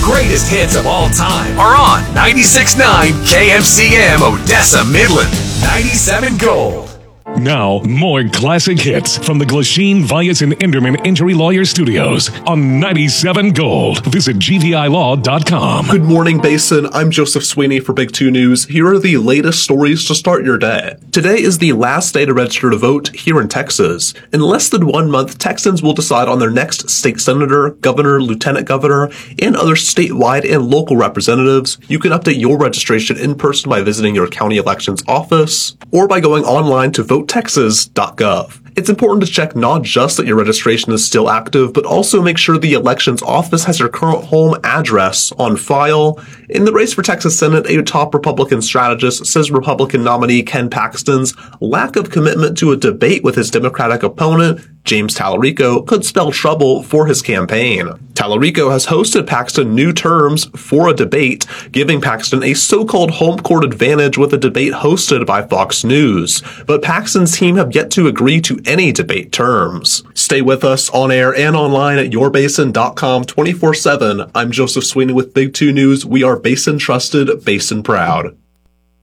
greatest hits of all time are on 96.9 KMCM Odessa Midland. 97 Gold. Now, more classic hits from the Glasheen, Vyas, and Enderman Injury Lawyer Studios on 97 Gold. Visit gvilaw.com. Good morning, Basin. I'm Joseph Sweeney for Big 2 News. Here are the latest stories to start your day. Today is the last day to register to vote here in Texas. In less than 1 month, Texans will decide on their next state senator, governor, lieutenant governor, and other statewide and local representatives. You can update your registration in person by visiting your county elections office or by going online to votetexas.gov. It's important to check not just that your registration is still active, but also make sure the elections office has your current home address on file. In the race for Texas Senate, a top Republican strategist says Republican nominee Ken Paxton's lack of commitment to a debate with his Democratic opponent, James Tallarico, could spell trouble for his campaign. Tallarico has hosted Paxton new terms for a debate, giving Paxton a so-called home court advantage with a debate hosted by Fox News. But Paxton's team have yet to agree to any debate terms. Stay with us on air and online at yourbasin.com 24/7. I'm Joseph Sweeney with Big 2 News. We are Basin trusted, Basin proud.